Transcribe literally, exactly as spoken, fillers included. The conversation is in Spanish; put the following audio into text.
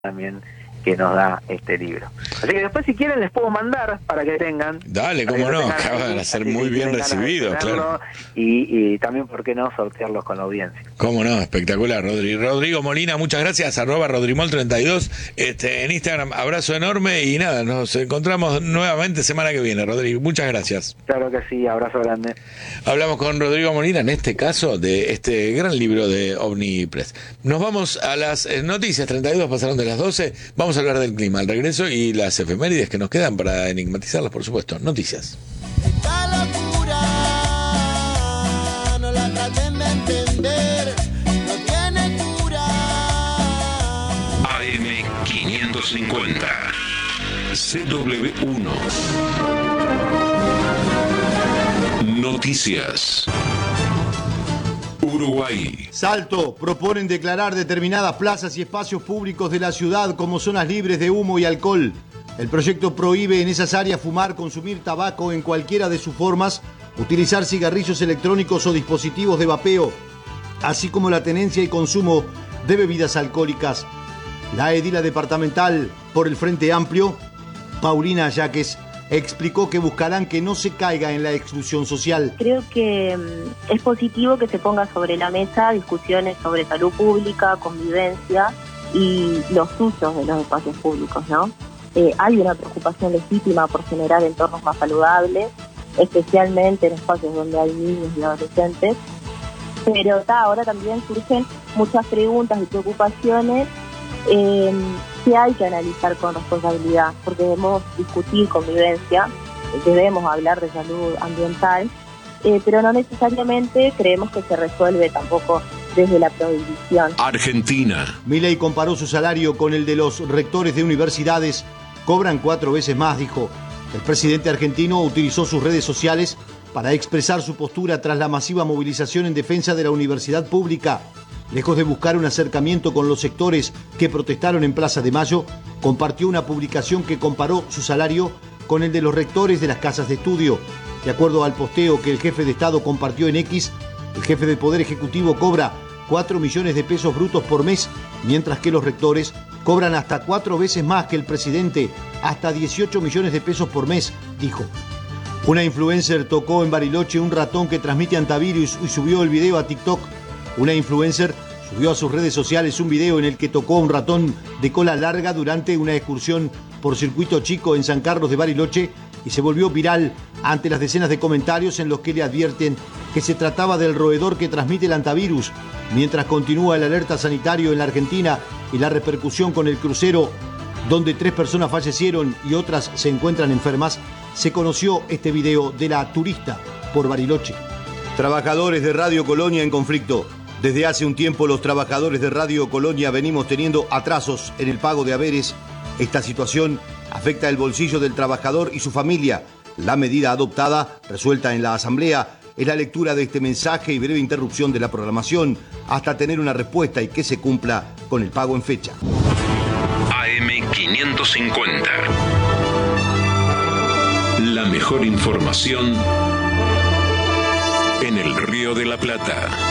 también que nos da este libro. Así que después, si quieren, les puedo mandar para que tengan. Dale, cómo no, acaban de ser muy bien recibidos, claro. Y, y también, ¿por qué no sortearlos con la audiencia? Cómo no, espectacular, Rodri. Rodrigo Molina, muchas gracias, arroba Rodrimol treinta y dos, este, en Instagram, abrazo enorme y nada, nos encontramos nuevamente semana que viene, Rodrigo, muchas gracias. Claro que sí, abrazo grande. Hablamos con Rodrigo Molina, en este caso, de este gran libro de Omnipress. Nos vamos a las noticias, treinta y dos pasaron de las doce, vamos a hablar del clima al regreso y las efemérides que nos quedan para enigmatizarlas, por supuesto. Noticias. Esta locura no la traten de entender, no tiene cura. A M quinientos cincuenta C W uno Noticias. Uruguay. Salto, proponen declarar determinadas plazas y espacios públicos de la ciudad como zonas libres de humo y alcohol. El proyecto prohíbe en esas áreas fumar, consumir tabaco en cualquiera de sus formas, utilizar cigarrillos electrónicos o dispositivos de vapeo, así como la tenencia y consumo de bebidas alcohólicas. La edila departamental por el Frente Amplio, Paulina Yaques, explicó que buscarán que no se caiga en la exclusión social. Creo que mm, es positivo que se ponga sobre la mesa discusiones sobre salud pública, convivencia y los usos de los espacios públicos, ¿no? Eh, hay una preocupación legítima por generar entornos más saludables, especialmente en espacios donde hay niños y adolescentes, pero ta, ahora también surgen muchas preguntas y preocupaciones eh, que hay que analizar con responsabilidad, porque debemos discutir convivencia, debemos hablar de salud ambiental, eh, pero no necesariamente creemos que se resuelve tampoco desde la prohibición. Argentina. Milei comparó su salario con el de los rectores de universidades. Cobran cuatro veces más, dijo. El presidente argentino utilizó sus redes sociales para expresar su postura tras la masiva movilización en defensa de la universidad pública. Lejos de buscar un acercamiento con los sectores que protestaron en Plaza de Mayo, compartió una publicación que comparó su salario con el de los rectores de las casas de estudio. De acuerdo al posteo que el jefe de Estado compartió en X, el jefe del Poder Ejecutivo cobra cuatro millones de pesos brutos por mes, mientras que los rectores cobran hasta cuatro veces más que el presidente, hasta dieciocho millones de pesos por mes, dijo. Una influencer tocó en Bariloche un ratón que transmite antivirus y subió el video a TikTok. Una influencer subió a sus redes sociales un video en el que tocó a un ratón de cola larga durante una excursión por Circuito Chico en San Carlos de Bariloche y se volvió viral ante las decenas de comentarios en los que le advierten que se trataba del roedor que transmite el antivirus. Mientras continúa el alerta sanitario en la Argentina y la repercusión con el crucero, donde tres personas fallecieron y otras se encuentran enfermas, se conoció este video de la turista por Bariloche. Trabajadores de Radio Colonia en conflicto. Desde hace un tiempo los trabajadores de Radio Colonia venimos teniendo atrasos en el pago de haberes. Esta situación afecta el bolsillo del trabajador y su familia. La medida adoptada, resuelta en la Asamblea, es la lectura de este mensaje y breve interrupción de la programación hasta tener una respuesta y que se cumpla con el pago en fecha. A M quinientos cincuenta. La mejor información en el Río de la Plata.